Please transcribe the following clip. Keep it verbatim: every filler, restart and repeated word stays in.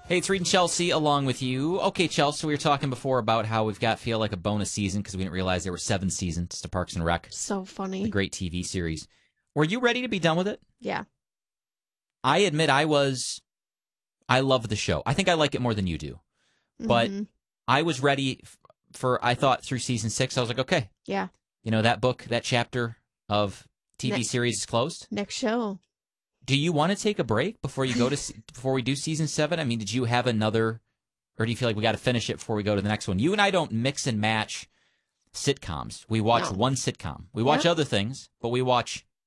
Hey, it's Reed and Chelsea along with you. Okay, Chelsea, we were talking before about how we've got feel like a bonus season because we didn't realize there were seven seasons to Parks and Rec. So funny. The great T V series. Were you ready to be done with it? Yeah. I admit I was. I love the show. I think I like it more than you do. But mm-hmm. I was ready for, I thought through season six, I was like, okay. Yeah. You know, that book, that chapter of T V Next, series is closed. Next show. Do you want to take a break before you go to before we do season seven? I mean, did you have another, or do you feel like we got to finish it before we go to the next one? You and I don't mix and match sitcoms. We watch No. one sitcom. We watch Yeah. other things, but we watch